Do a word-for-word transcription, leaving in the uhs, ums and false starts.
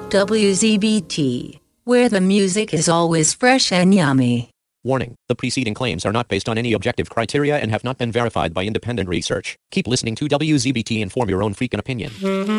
W Z B T, where the music is always fresh and yummy. Warning, the preceding claims are not based on any objective criteria and have not been verified by independent research. Keep listening to W Z B T and form your own freaking opinion.